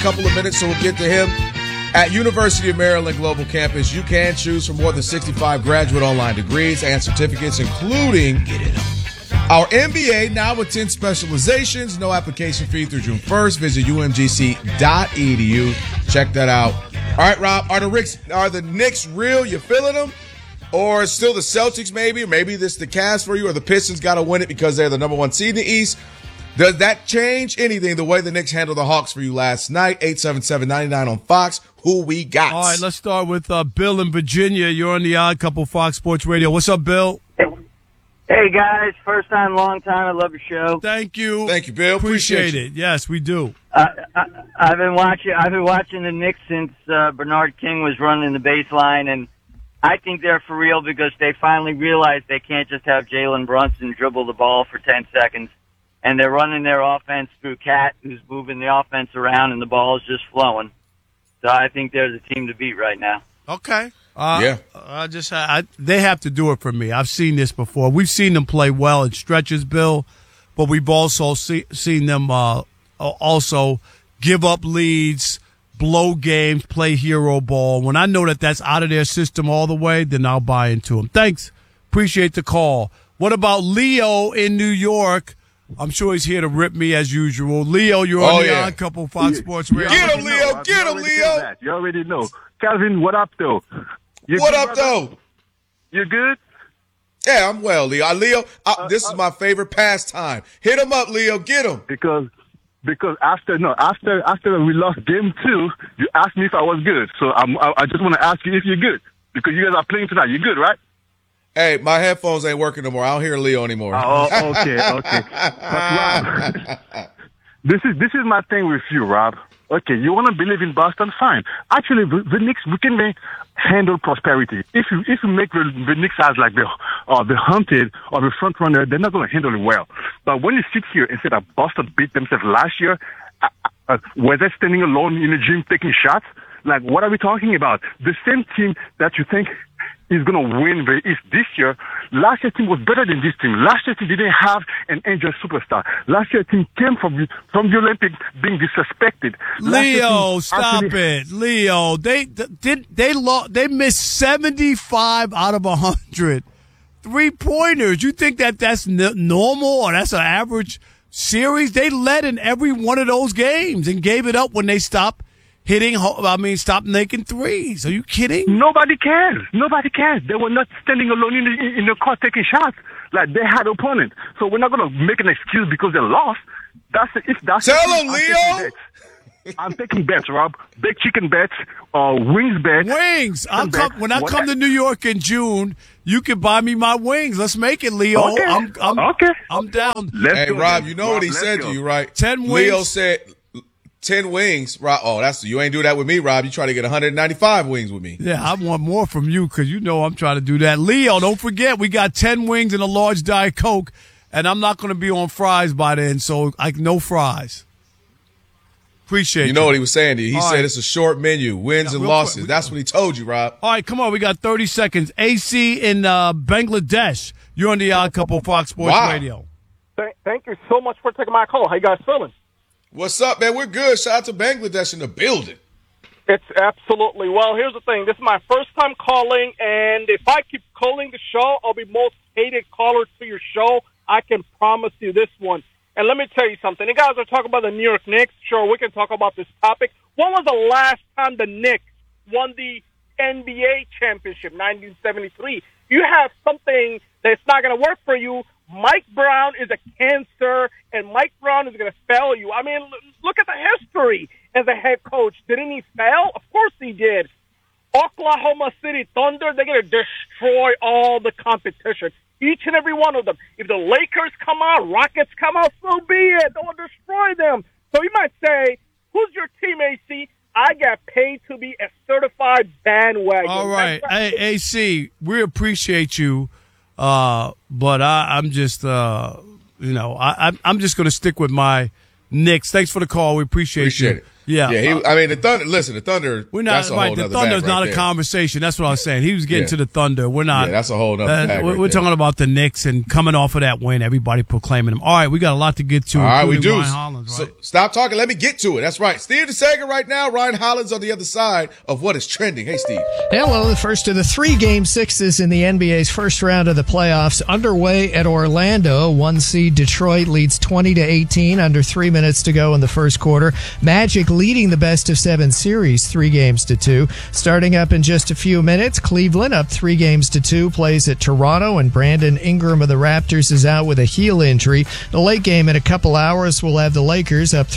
couple of minutes, so we'll get to him. At University of Maryland Global Campus, you can choose from more than 65 graduate online degrees and certificates, including our MBA, now with 10 specializations. No application fee through June 1st. Visit umgc.edu. Check that out. All right, Rob, are the Knicks real? You feeling them? Or still the Celtics maybe? Or maybe this the Cavs for you? Or the Pistons got to win it because they're the number one seed in the East? Does that change anything, the way the Knicks handled the Hawks for you last night? 877-99 on Fox. Who we got? All right, let's start with Bill in Virginia. You're on the Odd Couple Fox Sports Radio. What's up, Bill? Hey, guys. First time, long time. I love your show. Thank you. Thank you, Bill. Appreciate it. Yes, we do. I've been watching the Knicks since Bernard King was running the baseline, and I think they're for real because they finally realized they can't just have Jalen Brunson dribble the ball for 10 seconds. And they're running their offense through Cat, who's moving the offense around, and the ball is just flowing. So I think they're the team to beat right now. Okay. Yeah. They have to do it for me. I've seen this before. We've seen them play well in stretches, Bill, but we've also seen them also give up leads, blow games, play hero ball. When I know that that's out of their system all the way, then I'll buy into them. Thanks. Appreciate the call. What about Leo in New York? I'm sure he's here to rip me as usual. Leo, you're on the Odd Couple Fox Sports Radio. Get him, Leo. Get him, Leo. You already know. Calvin, what up, though? What up, though? You good? Yeah, I'm well, Leo. This is my favorite pastime. Hit him up, Leo. Get him. Because after we lost game 2, you asked me if I was good. So I just want to ask you if you're good. Because you guys are playing tonight. You good, right? Hey, my headphones ain't working no more. I don't hear Leo anymore. Oh, okay. But Rob, this is my thing with you, Rob. Okay, you want to believe in Boston? Fine. Actually, the Knicks, we can handle prosperity. If you make the Knicks as like the hunted or the front runner, they're not going to handle it well. But when you sit here and say that Boston beat themselves last year, were they standing alone in the gym taking shots? Like, what are we talking about? The same team that you think is going to win the East this year. Last year's team was better than this team. Last year's team didn't have an angel superstar. Last year's team came from the Olympics being disrespected. Leo, stop it. Leo, they missed 75 out of 100 3-pointers. You think that's normal or that's an average series? They led in every one of those games and gave it up when they stopped stop making threes. Are you kidding? Nobody cares. They were not standing alone in the court taking shots. Like, they had opponents. So we're not going to make an excuse because they lost. Tell them, Leo. I'm taking bets, Rob. Big chicken bets, wings bets. Wings. When I come to New York in June, you can buy me my wings. Let's make it, Leo. Okay. I'm down. Hey, Rob, you know what he said to you, right? 10 wings. Leo said 10 wings. Rob, you ain't do that with me, Rob. You try to get 195 wings with me. Yeah, I want more from you because you know I'm trying to do that. Leo, don't forget, we got 10 wings and a large Diet Coke, and I'm not going to be on fries by then, so no fries. Appreciate you. You know what he was saying to you. He said right. It's a short menu, wins and losses. That's what he told you, Rob. All right, come on. We got 30 seconds. AC in Bangladesh. You're on the Odd Couple Fox Sports Radio. Thank you so much for taking my call. How you guys feeling? What's up, man? We're good. Shout out to Bangladesh in the building. It's absolutely. Well, here's the thing. This is my first time calling, and if I keep calling the show, I'll be most hated caller to your show. I can promise you this one. And let me tell you something. You guys are talking about the New York Knicks. Sure, we can talk about this topic. When was the last time the Knicks won the NBA championship, 1973? You have something that's not going to work for you. Mike Brown is a cancer, and Mike Brown is going to fail you. I mean, look at the history as a head coach. Didn't he fail? Of course he did. Oklahoma City Thunder, they're going to destroy all the competition, each and every one of them. If the Lakers come out, Rockets come out, so be it. They'll destroy them. So you might say, who's your team, AC? I got paid to be a certified bandwagon. All right. Hey, AC, we appreciate you. But I'm just, I'm just going to stick with my Knicks. Thanks for the call. We appreciate you. It. Yeah. The Thunder. Listen, the Thunder. We're not that's a right. whole The nother Thunder's bag not right a there. conversation. That's what I was saying. He was getting to the Thunder. We're not. Yeah, that's a whole nother bag. We're talking about the Knicks and coming off of that win. Everybody proclaiming them. All right, we got a lot to get to. All right, we do. Ryan Hollins, right? So stop talking. Let me get to it. That's right. Steve DeSager right now. Ryan Hollins on the other side of what is trending. Hey, Steve. Hello. The first of the 3 Game 6s in the NBA's first round of the playoffs underway at Orlando. 1 seed Detroit leads 20-18, under 3 minutes to go in the first quarter. Magic leading the best of 7 series 3-2. Starting up in just a few minutes, Cleveland up 3-2 plays at Toronto, and Brandon Ingram of the Raptors is out with a heel injury. The late game in a couple hours will have the Lakers up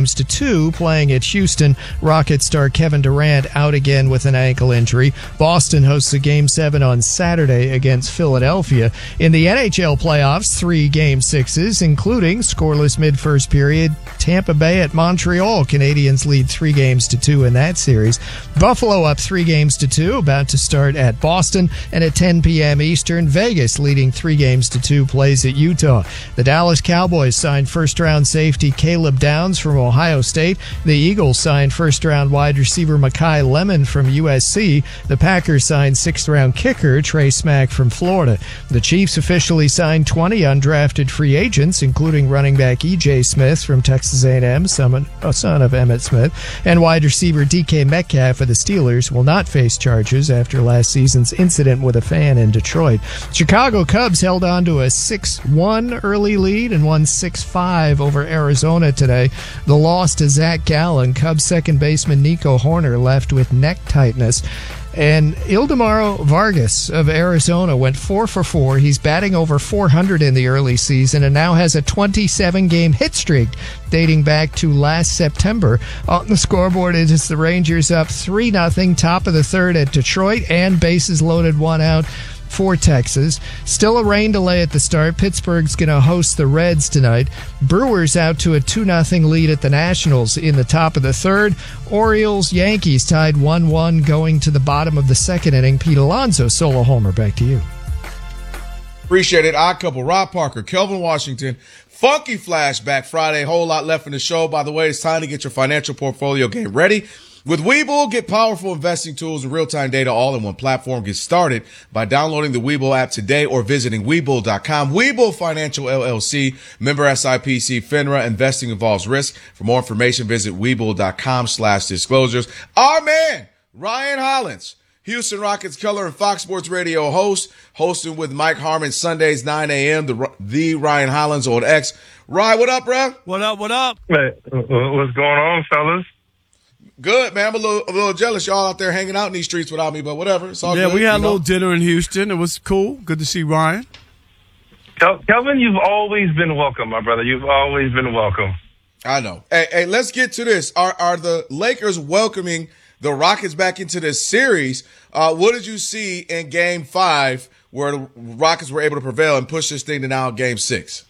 3-2 playing at Houston. Rocket star Kevin Durant out again with an ankle injury. Boston hosts a Game 7 on Saturday against Philadelphia. In the NHL playoffs, 3 Game 6s, including scoreless mid-first period, Tampa Bay at Montreal. Canadians lead 3-2 in that series. Buffalo up 3-2, about to start at Boston. And at 10 p.m. Eastern, Vegas leading 3-2 plays at Utah. The Dallas Cowboys signed first-round safety Caleb Downs from Ohio State. The Eagles signed first-round wide receiver Mekhi Lemon from USC. The Packers signed sixth-round kicker Trey Smack from Florida. The Chiefs officially signed 20 undrafted free agents, including running back E.J. Smith from Texas A&M, son of Emmitt Smith, and wide receiver DK Metcalf of the Steelers will not face charges after last season's incident with a fan in Detroit. Chicago Cubs held on to a 6-1 early lead and won 6-5 over Arizona today. The loss to Zach Gallen, Cubs second baseman Nico Horner left with neck tightness. And Ildemaro Vargas of Arizona went 4 for 4. He's batting over 400 in the early season and now has a 27-game hit streak dating back to last September. On the scoreboard, it is the Rangers up 3-0, top of the third at Detroit, and bases loaded, 1 out for Texas. Still a rain delay at the start. Pittsburgh's going to host the Reds tonight. Brewers out to a 2-0 lead at the Nationals in the top of the third. Orioles, Yankees tied 1-1 going to the bottom of the second inning. Pete Alonso, solo homer. Back to you. Appreciate it. Odd couple. Rob Parker, Kelvin Washington. Funky flashback Friday. Whole lot left in the show. By the way, it's time to get your financial portfolio game ready. With Webull, get powerful investing tools and real-time data all in one platform. Get started by downloading the Webull app today or visiting Webull.com. Webull Financial LLC, member SIPC, FINRA. Investing involves risk. For more information, visit Webull.com/disclosures. Our man, Ryan Hollins, Houston Rockets color and Fox Sports Radio host, hosting with Mike Harmon Sundays, 9 a.m., the Ryan Hollins on X. Ryan, what up, bro? What up, what up? Hey, what's going on, fellas? Good, man. I'm a little jealous y'all out there hanging out in these streets without me, but whatever. It's all good. Yeah, we had a little dinner in Houston. It was cool. Good to see Ryan. Kelvin, you've always been welcome, my brother. You've always been welcome. I know. Hey, let's get to this. Are the Lakers welcoming the Rockets back into this series? What did you see in Game 5 where the Rockets were able to prevail and push this thing to now Game 6?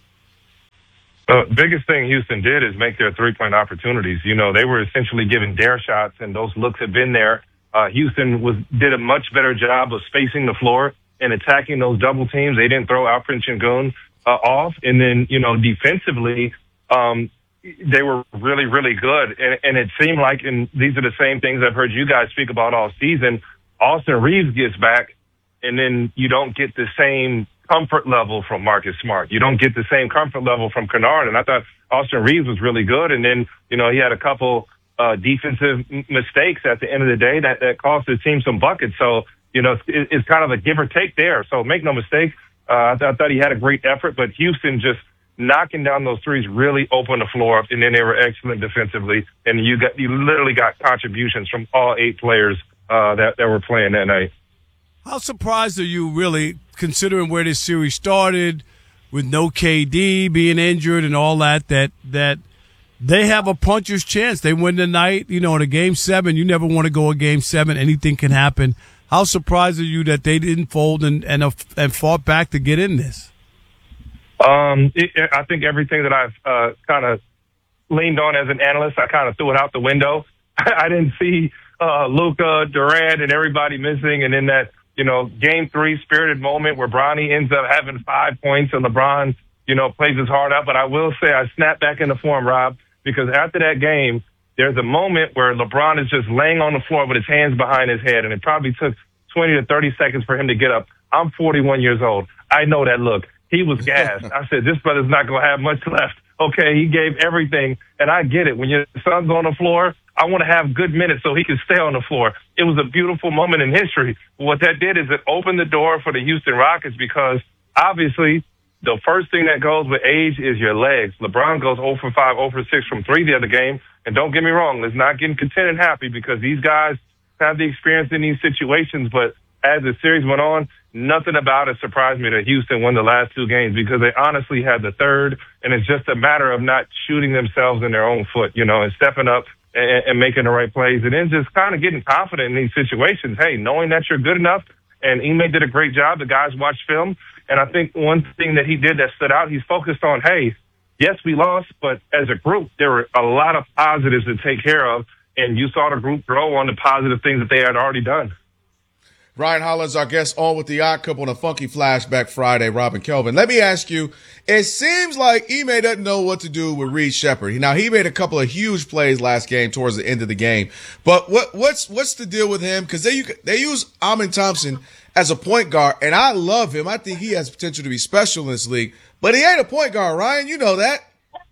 Biggest thing Houston did is make their three-point opportunities. You know, they were essentially given dare shots, and those looks had been there. Houston did a much better job of spacing the floor and attacking those double teams. They didn't throw Alperen Sengun off. And then, you know, defensively, they were really, really good. And it seemed like, and these are the same things I've heard you guys speak about all season, Austin Reeves gets back, and then you don't get the same comfort level from Marcus Smart. You don't get the same comfort level from Kennard. And I thought Austin Reeves was really good. And then, you know, he had a couple defensive mistakes at the end of the day that cost his team some buckets. So, you know, it's kind of a give or take there. So make no mistake, I thought he had a great effort, but Houston just knocking down those threes really opened the floor up, and then they were excellent defensively. And you literally got contributions from all 8 players that were playing that night. How surprised are you, really, considering where this series started, with no KD being injured and all that they have a puncher's chance? They win tonight. You know, in a Game 7, you never want to go a Game 7. Anything can happen. How surprised are you that they didn't fold and fought back to get in this? I think everything that I've kind of leaned on as an analyst, I kind of threw it out the window. I didn't see Luka, Durant, and everybody missing, and in that, you know, Game 3 spirited moment where Bronny ends up having 5 points and LeBron, you know, plays his heart out. But I will say I snapped back into form, Rob, because after that game, there's a moment where LeBron is just laying on the floor with his hands behind his head, and it probably took 20 to 30 seconds for him to get up. I'm 41 years old. I know that look. He was gassed. I said, this brother's not going to have much left. Okay, he gave everything, and I get it. When your son's on the floor, I want to have good minutes so he can stay on the floor. It was a beautiful moment in history. What that did is it opened the door for the Houston Rockets because, obviously, the first thing that goes with age is your legs. LeBron goes 0 for 5, 0 for 6 from 3 the other game. And don't get me wrong, let's not get content and happy because these guys have the experience in these situations. But as the series went on, nothing about it surprised me that Houston won the last 2 games because they honestly had the third. And it's just a matter of not shooting themselves in their own foot, and stepping up and making the right plays. And then just kind of getting confident in these situations. Hey, knowing that you're good enough. And Ime did a great job. The guys watched film. And I think one thing that he did that stood out, he's focused on, hey, yes, we lost, but as a group, there were a lot of positives to take care of. And you saw the group grow on the positive things that they had already done. Ryan Hollins, our guest, on with the Odd Couple on a Funky Flashback Friday, Rob and Kelvin. Let me ask you, it seems like Ime doesn't know what to do with Reed Shepherd. Now, he made a couple of huge plays last game towards the end of the game. But what's the deal with him? Because they use Amin Thompson as a point guard, and I love him. I think he has potential to be special in this league. But he ain't a point guard, Ryan. You know that.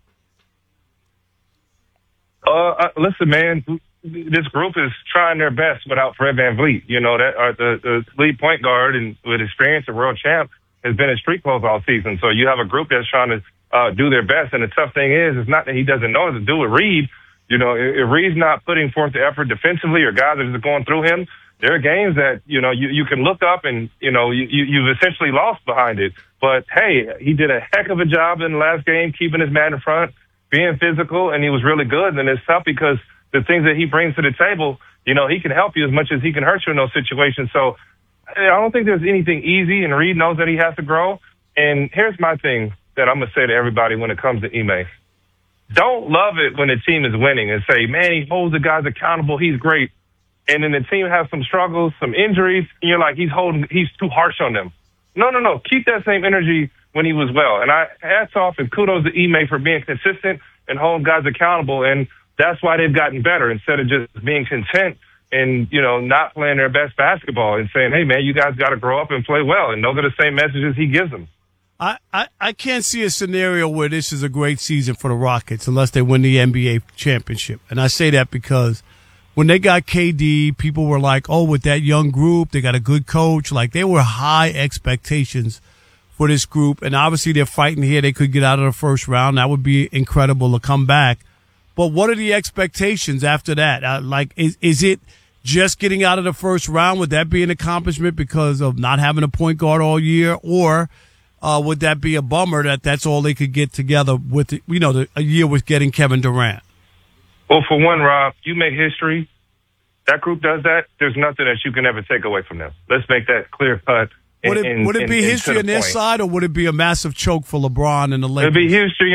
Listen, man, this group is trying their best without Fred VanVleet. The lead point guard and with experience, a world champ, has been in street clothes all season. So you have a group that's trying to do their best. And the tough thing is, it's not that he doesn't know what to do with Reed. If Reed's not putting forth the effort defensively or guys are just going through him, there are games that, you can look up and, you've essentially lost behind it. But, hey, he did a heck of a job in the last game, keeping his man in front, being physical, and he was really good. And it's tough because the things that he brings to the table, he can help you as much as he can hurt you in those situations. So I don't think there's anything easy, and Reed knows that he has to grow. And here's my thing that I'm going to say to everybody when it comes to Ime. Don't love it when the team is winning and say, man, he holds the guys accountable, he's great. And then the team has some struggles, some injuries, and you're like, he's too harsh on them. No. Keep that same energy when he was well. And hats off and kudos to Ime for being consistent and holding guys accountable. And that's why they've gotten better instead of just being content and, not playing their best basketball and saying, hey, man, you guys got to grow up and play well. And those are the same messages he gives them. I can't see a scenario where this is a great season for the Rockets unless they win the NBA championship. And I say that because when they got KD, people were like, oh, with that young group, they got a good coach. Like, they were high expectations for this group. And obviously they're fighting here. They could get out of the first round. That would be incredible to come back. But what are the expectations after that? Is it just getting out of the first round? Would that be an accomplishment because of not having a point guard all year? Or would that be a bummer that that's all they could get together with, a year with getting Kevin Durant? Well, for one, Rob, you make history. That group does that. There's nothing that you can ever take away from them. Let's make that clear cut. Would it be history on their side, or would it be a massive choke for LeBron and the Lakers? It'd be history